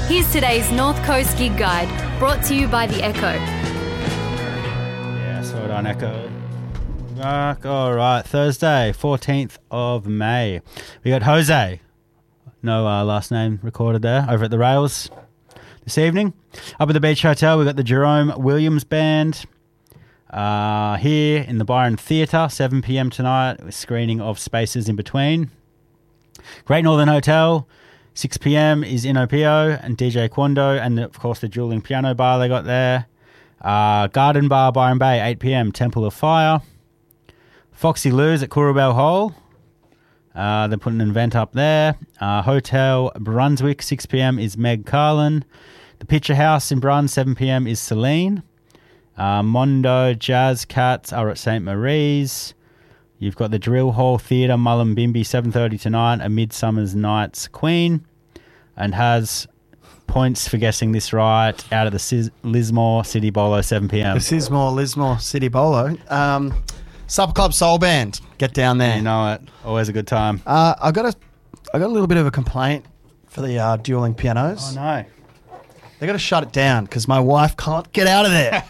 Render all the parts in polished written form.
Here's today's North Coast Gig Guide, brought to you by The Echo. Yes, well done, Echo. All right, Thursday, 14th of May. We got Jose, no last name recorded there, over at the Rails this evening. Up at the Beach Hotel, we got the Jerome Williams Band. Here in the Byron Theatre, 7 p.m. tonight, with screening of Spaces in Between. Great Northern Hotel, 6 p.m. is Inopio and DJ Quando, and of course the dueling piano bar they got there. Garden Bar, Byron Bay, 8 p.m. Temple of Fire. Foxy Lou's at Coorabell Hall. They're putting an event up there. Hotel Brunswick, 6 p.m. is Meg Carlin. The Picture House in Brun, 7 p.m. is Celine. Mondo Jazz Cats are at St. Marie's. You've got the Drill Hall Theatre, Mullumbimby, 7:30 tonight, A Midsummer's Night's Queen. And has points for guessing this right out of the Lismore City Bolo, 7 p.m. The Lismore City Bolo. Supper Club Soul Band. Get down there. You know it. Always a good time. I got a little bit of a complaint for the dueling pianos. Oh, no. They got to shut it down because my wife can't get out of there.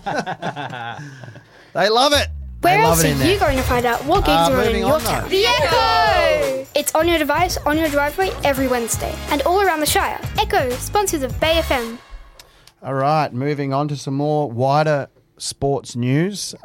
They love it. Where They love else it are in there. you going to find out what gigs are on in moving your on, town? though. The Echo! It's on your device, on your driveway, every Wednesday. And all around the Shire. Echo, sponsors of Bay FM. All right, moving on to some more wider sports news.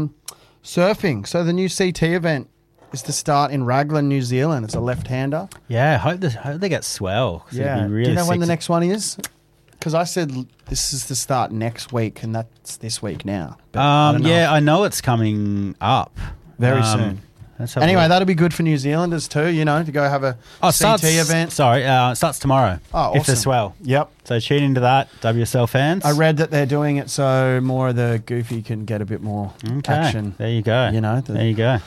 Surfing. So the new CT event is to start in Raglan, New Zealand. It's a left-hander. Yeah, hope they get swell. 'Cause it'd be really Do you know when the sick. next one is? Because I said this is to start next week, and that's this week now. But I don't know. Yeah, I know it's coming up Very soon. Let's have a Anyway, look. that'll be good for New Zealanders too, to go have a CT event. Sorry, it starts tomorrow. Oh, If they're awesome. swell. Yep. So tune into that, WSL fans. I read that they're doing it so more of the goofy can get a bit more action. There you go. There you go.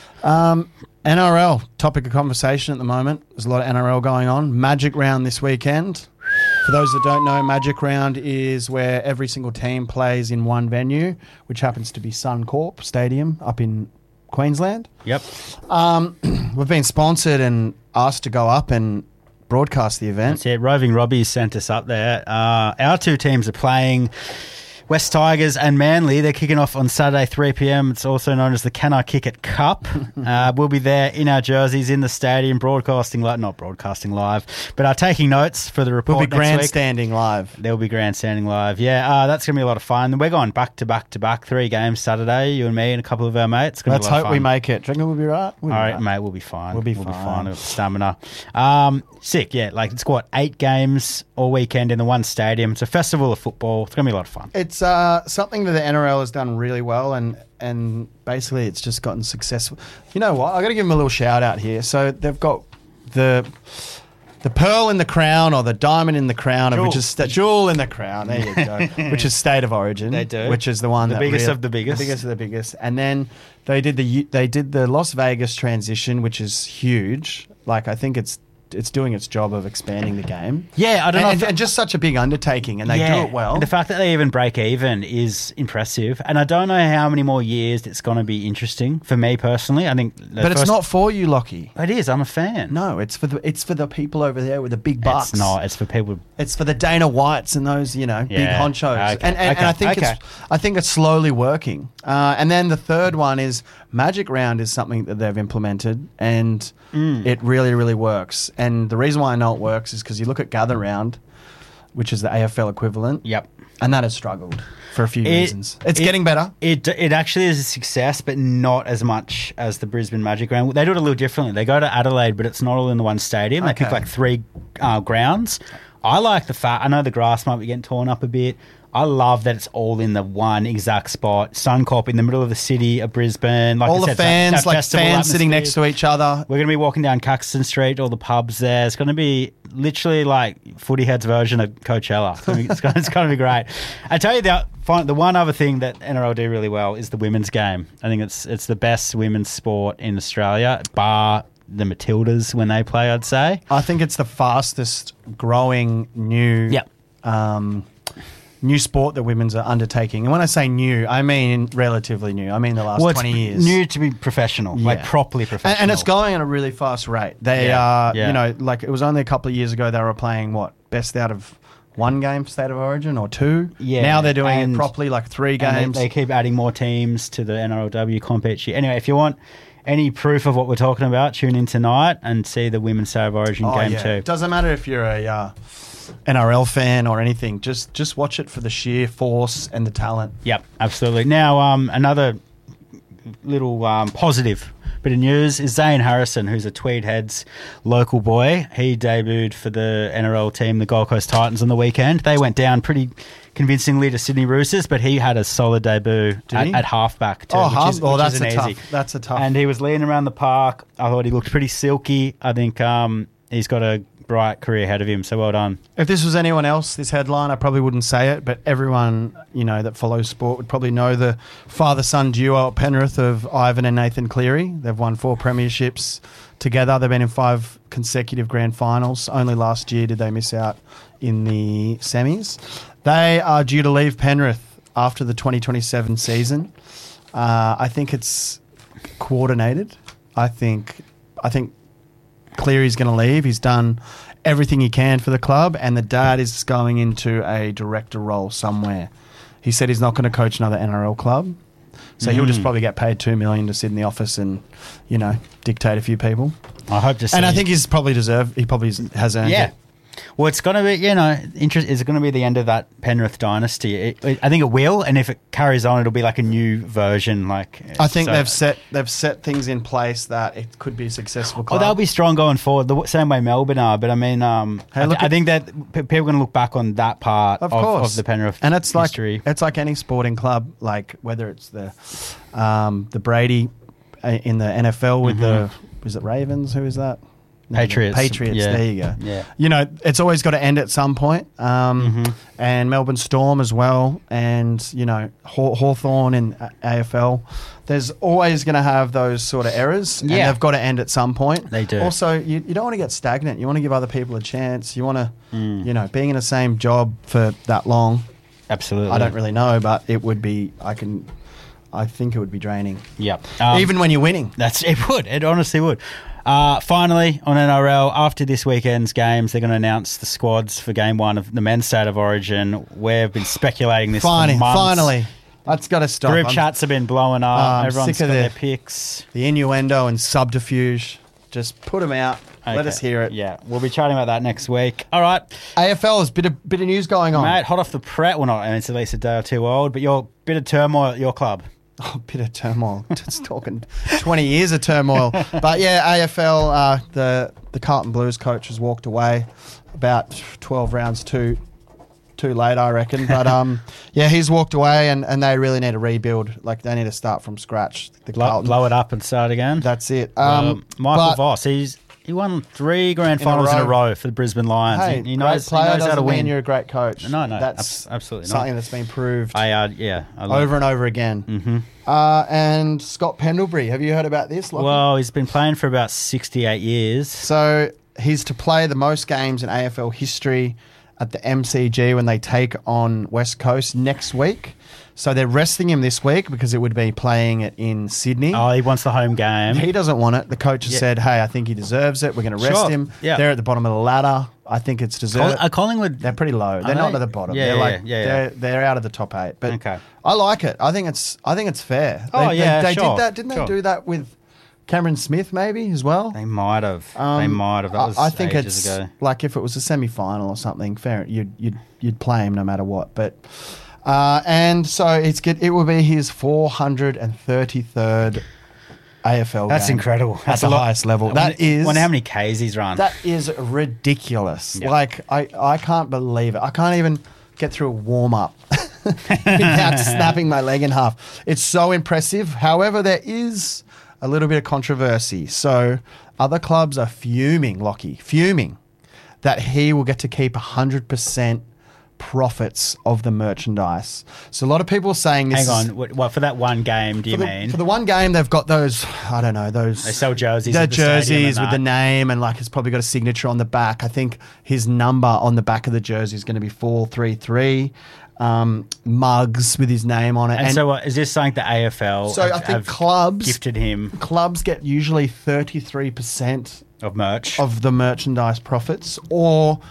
NRL, topic of conversation at the moment. There's a lot of NRL going on. Magic Round this weekend. For those that don't know, Magic Round is where every single team plays in one venue, which happens to be Suncorp Stadium up in Queensland. Yep. We've been sponsored and asked to go up and broadcast the event. That's it. Roving Robbie sent us up there. Our two teams are playing West Tigers and Manly. They're kicking off on Saturday, 3 p.m. It's also known as the Can I Kick It Cup. We'll be there in our jerseys in the stadium, not broadcasting live, but taking notes for the report We'll be next week. grandstanding live. There'll be grandstanding live. Yeah, that's going to be a lot of fun. We're going back to back to back, 3 games Saturday, you and me and a couple of our mates. It's gonna Let's be a lot of hope we fun. make it. Do you reckon we'll be right? All right, mate, we'll be fine. We'll be fine. fine. We've got stamina. Sick, yeah. It's got 8 games all weekend in the one stadium. It's a festival of football. It's going to be a lot of fun. It's something that the NRL has done really well, and basically it's just gotten successful. You know what? I got to give them a little shout out here. So they've got the pearl in the crown, or the diamond in the crown, Jewel. which is jewel in the crown. There you go. Which is State of Origin. They do. Which is the one The that biggest of the biggest. The biggest of the biggest. And then they did the Las Vegas transition, which is huge. I think it's doing its job of expanding the game. Yeah, I don't know. And just such a big undertaking, and they do it well. And the fact that they even break even is impressive. And I don't know how many more years it's going to be interesting for me personally. I think, But it's not for you, Lockie. It is. I'm a fan. No, it's for the people over there with the big bucks. It's not. It's for people. It's for the Dana Whites and those big honchos. Okay. And I think it's slowly working. And then the third one is Magic Round is something that they've implemented, and it really, really works. And the reason why I know it works is because you look at Gather Round, which is the AFL equivalent. Yep. And that has struggled for a few reasons. It's getting better. It actually is a success, but not as much as the Brisbane Magic Round. They do it a little differently. They go to Adelaide, but it's not all in the one stadium. They pick 3 grounds. I like the fact, I know the grass might be getting torn up a bit. I love that it's all in the one exact spot. Suncorp in the middle of the city of Brisbane. Like all I the said, fans, that festival fans sitting atmosphere. next to each other. We're going to be walking down Caxton Street, all the pubs there. It's going to be literally like Footy Head's version of Coachella. It's going to be great. I tell you, the one other thing that NRL do really well is the women's game. I think it's the best women's sport in Australia, bar the Matildas when they play, I'd say. I think it's the fastest growing new new sport that women's are undertaking. And when I say new, I mean relatively new. I mean the last 20 years. New to be professional, like properly professional. And it's going at a really fast rate. They are, it was only a couple of years ago they were playing, best out of one game for State of Origin or two. Yeah, Now they're doing it and- properly, like 3 And games. they keep adding more teams to the NRLW comp each year. Anyway, if you want any proof of what we're talking about, tune in tonight and see the Women's State of Origin game too. It doesn't matter if you're a NRL fan or anything. Just watch it for the sheer force and the talent. Yep, absolutely. Now, another little positive bit of news is Zane Harrison, who's a Tweed Heads local boy. He debuted for the NRL team, the Gold Coast Titans, on the weekend. They went down pretty convincingly to Sydney Roosters, but he had a solid debut he? at halfback too. That's isn't a easy. tough. That's a tough. And he was leading around the park. I thought he looked pretty silky. I think he's got a bright career ahead of him, so well done. If this was anyone else, this headline, I probably wouldn't say it, but everyone, that follows sport would probably know the father-son duo at Penrith of Ivan and Nathan Cleary. They've won 4 premierships together. They've been in 5 consecutive grand finals. Only last year did they miss out in the semis. They are due to leave Penrith after the 2027 season. I think it's coordinated. I think Cleary's going to leave. He's done everything he can for the club, and the dad is going into a director role somewhere. He said he's not going to coach another NRL club, so he'll just probably get paid $2 million to sit in the office and, dictate a few people. I hope to see. And I think he's probably deserved. He probably has earned yeah. it. Well, it's going to be, is it going to be the end of that Penrith dynasty? I think it will, and if it carries on, it'll be like a new version. I think they've set things in place that it could be a successful club. Oh, they'll be strong going forward, the same way Melbourne are. But I mean, I think that people are going to look back on that part of the Penrith and it's history. It's like any sporting club, like whether it's the Brady in the NFL with is it Ravens? Who is that? Patriots. Yeah. There you go. Yeah. It's always got to end at some point. And Melbourne Storm as well. And, Hawthorn in AFL. There's always going to have those sort of errors. And they've got to end at some point. They do. Also, you don't want to get stagnant. You want to give other people a chance. You want to, being in the same job for that long. Absolutely. I don't really know, but it would be, I think it would be draining. Yep. Even when you're winning. It would. It honestly would. Finally, on NRL, after this weekend's games, they're going to announce the squads for Game 1 of the Men's State of Origin. We've been speculating this for months. Finally. That's got to stop. Group chats have been blowing up. Everyone's sick of got their picks. The innuendo and subterfuge. Just put them out. Okay. Let us hear it. Yeah, we'll be chatting about that next week. All right. AFL has bit of news going on. Mate, hot off the press. Well, not, and it's at least a day or two old, but bit of turmoil at your club. Oh, bit of turmoil. Just talking 20 years of turmoil. But yeah, AFL, the Carlton Blues coach has walked away about 12 rounds too late, I reckon. But he's walked away and they really need to rebuild. Like, they need to start from scratch. Blow it up and start again. That's it. Michael Voss, he won 3 grand finals in a row for the Brisbane Lions. Hey, he knows great player how to doesn't win. mean you're a great coach. No, that's absolutely something not. that's been proved I love over and over again. Mm-hmm. And Scott Pendlebury, have you heard about this, Lockie? Well, he's been playing for about 68 years. So he's to play the most games in AFL history at the MCG when they take on West Coast next week. So they're resting him this week because it would be playing it in Sydney. Oh, he wants the home game. He doesn't want it. The coach has said, hey, I think he deserves it. We're going to rest him. Yeah. They're at the bottom of the ladder. I think it's deserved. Collingwood, they're pretty low. They're not at the bottom. They're out of the top 8. But okay. I like it. I think it's fair. Oh, they sure. did that. Didn't they do that with Cameron Smith maybe as well? They might have. That was I think ages it's ago. like if it was a semi-final or something, fair. You'd play him no matter what. But and so it will be his 433rd AFL That's game. Incredible. That's the highest level. That is. Wonder how many Ks he's run. That is ridiculous. Yeah. Like I can't believe it. I can't even get through a warm-up without snapping my leg in half. It's so impressive. However, there is a little bit of controversy. So other clubs are fuming, Lockie, that he will get to keep 100% profits of the merchandise. So a lot of people are saying this. Hang on, what for that one game? Do you mean for the one game they've got those? I don't know those. They sell jerseys. The at the stadium jerseys and with the that. name and like it's probably got a signature on the back. I think his number on the back of the jersey is going to be 433. Mugs with his name on it. And so, is this something the AFL? So I think clubs gifted him. Clubs get usually 33% Of merch. of the merchandise profits, or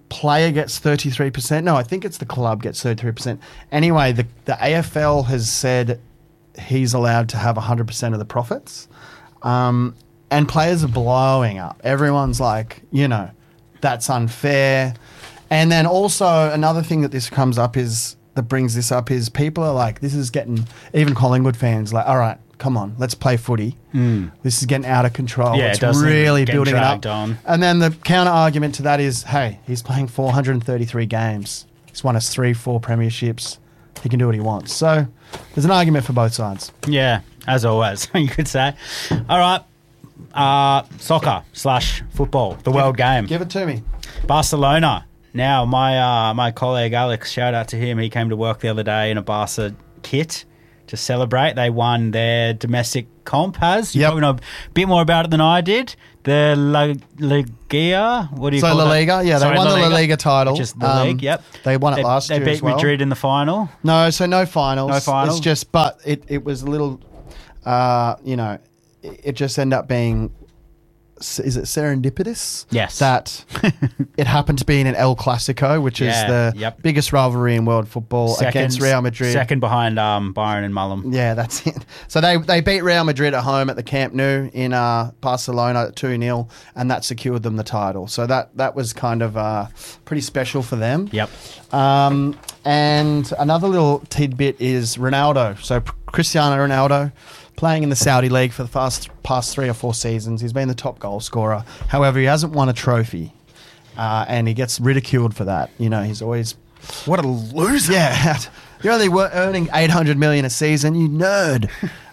player gets 33%. No, I think it's the club gets 33%. Anyway, the AFL has said he's allowed to have 100% of the profits. And players are blowing up. Everyone's like, that's unfair. And then also another thing that brings this up is people are like, this is getting, even Collingwood fans, like, all right, come on, let's play footy. This is getting out of control. Yeah, it's really building it up. On. And then the counter argument to that is, hey, he's playing 433 games. He's won us 3-4 premierships. He can do what he wants. So there's an argument for both sides. Yeah, as always, you could say. All right, soccer/football, the world game. Give it to me. Barcelona. Now, my colleague Alex, shout out to him. He came to work the other day in a Barca kit to celebrate. They won their domestic comp. You probably know a bit more about it than I did. The La Liga. What do you call it? La Liga, yeah. They won the La Liga title. Which is the league, yep. They won it last year They beat as well. Madrid in the final. No, so no finals. No finals. It's just, but it was a little, it just ended up being, is it serendipitous? Yes. That it happened to be in an El Clasico, which is the biggest rivalry in world football against Real Madrid. Second behind Bayern and Mullum. Yeah, that's it. So they beat Real Madrid at home at the Camp Nou in Barcelona 2-0, and that secured them the title. So that was kind of pretty special for them. Yep. And another little tidbit is Ronaldo. So Cristiano Ronaldo, playing in the Saudi League for the past 3 or 4 seasons. He's been the top goal scorer. However, he hasn't won a trophy, and he gets ridiculed for that. He's always... What a loser. Yeah. You're only earning $800 million a season, you nerd.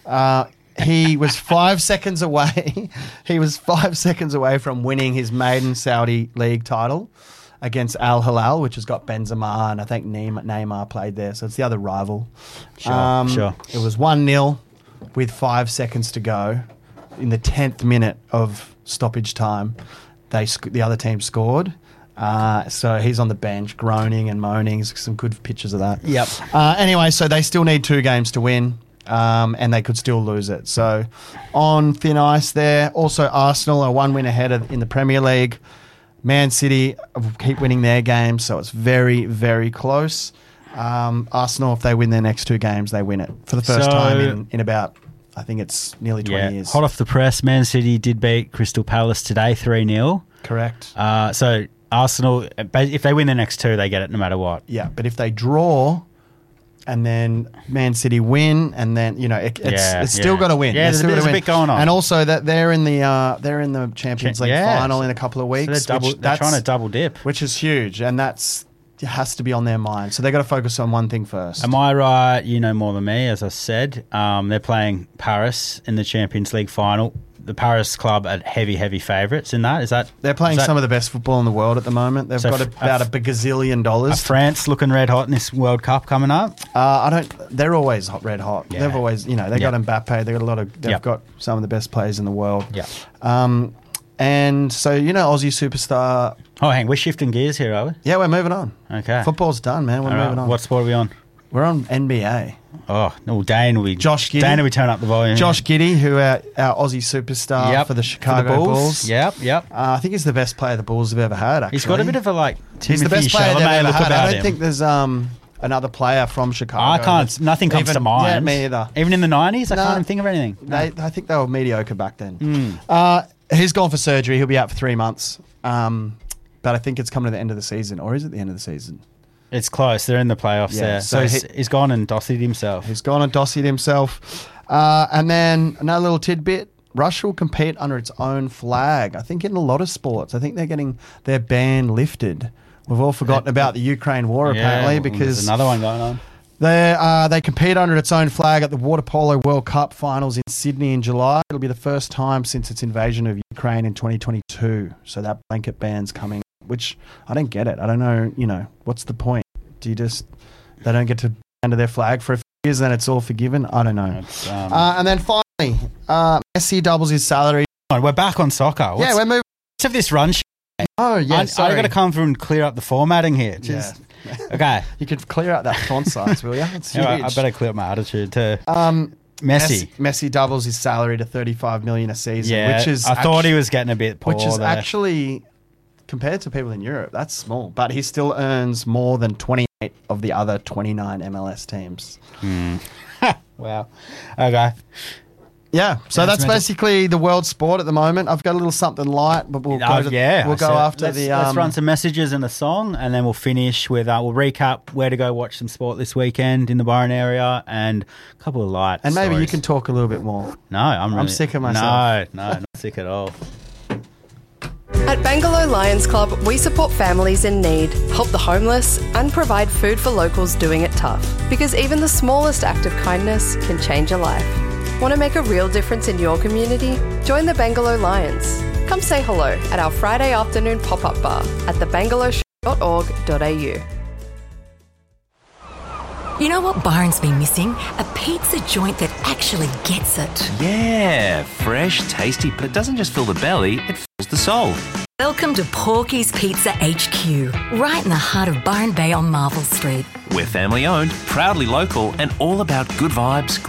He was 5 seconds away. He was 5 seconds away from winning his maiden Saudi League title against Al Hilal, which has got Benzema, and I think Neymar played there. So it's the other rival. Sure. It was 1-0. With 5 seconds to go, in the 10th minute of stoppage time, the other team scored. So he's on the bench groaning and moaning. Some good pictures of that. Yep. Anyway, so they still need 2 games to win, and they could still lose it. So on thin ice there. Also, Arsenal are 1 win ahead in the Premier League. Man City keep winning their games, so it's very, very close. Arsenal, if they win their next 2 games, they win it for the first time in about, I think it's nearly 20 years. Hot off the press, Man City did beat Crystal Palace today 3-0. Correct. So Arsenal, if they win their next 2, they get it no matter what. Yeah, but if they draw and then Man City win, and then it's still got to win. Yeah, there's a bit going on, and also that they're in the Champions League final in a couple of weeks. So they're trying to double dip, which is huge, and it has to be on their mind. So they got to focus on one thing first. Am I right? You know more than me, as I said. They're playing Paris in the Champions League final. The Paris club are heavy favourites in that. They're playing some of the best football in the world at the moment. They've got about $1 gazillion. Are France looking red hot in this World Cup coming up? They're always red hot. Yeah. They've always, they got Mbappe. They've got some of the best players in the world. Yeah. And so, Aussie superstar. Oh, hang, we're shifting gears here, are we? Yeah, we're moving on. Okay. Football's done, man. We're moving on. What sport are we on? We're on NBA. Oh, no, Dane will Josh Giddey. Dane will turn up the volume. Josh Giddey, who our Aussie superstar for the Chicago Bulls. Yep. I think he's the best player the Bulls have ever had, actually. He's got a bit of a, he's the best player they've ever had. I don't think there's another player from Chicago. Nothing comes to mind. Yeah, me either. Even in the 90s? I can't even think of anything. I think they were mediocre back then. He's gone for surgery. He'll be out for 3 months. But I think it's coming to the end of the season. Or is it the end of the season? It's close. They're in the playoffs there. So he's gone and dossied himself. And then another little tidbit. Russia will compete under its own flag. I think in a lot of sports. I think they're getting their ban lifted. We've all forgotten about the Ukraine war, apparently, because there's another one going on. They compete under its own flag at the Water Polo World Cup finals in Sydney in July. It'll be the first time since its invasion of Ukraine in 2022. So that blanket ban's coming, which I don't get it. I don't know, what's the point? They don't get to under their flag for a few years and it's all forgiven? I don't know. And then finally, Messi doubles his salary. We're back on soccer. We're moving. Let's have this run. Oh, yeah, sorry. I've got to come through and clear up the formatting here. Okay. You could clear out that font size, will you? It's huge. I better clear up my attitude too. Messi doubles his salary to $35 million a season, which is I thought he was getting a bit poor. Which is actually compared to people in Europe, that's small. But he still earns more than 28 of the other 29 MLS teams. Wow. Okay. Yeah, so that's basically the world sport at the moment. I've got a little something light, but we'll go after let's run some messages and a song, and then we'll finish with we'll recap where to go watch some sport this weekend in the Byron area, and a couple of light And maybe stories. you can talk a little bit more. No, I'm sick of myself. No, not sick at all. At Bangalore Lions Club, we support families in need, help the homeless, and provide food for locals doing it tough. Because even the smallest act of kindness can change a life. Want to make a real difference in your community? Join the Bangalore Lions. Come say hello at our Friday afternoon pop-up bar at thebangalore.org.au. You know what Byron's been missing? A pizza joint that actually gets it. Yeah, fresh, tasty, but it doesn't just fill the belly, it fills the soul. Welcome to Porky's Pizza HQ, right in the heart of Byron Bay on Marvel Street. We're family owned, proudly local, and all about good vibes,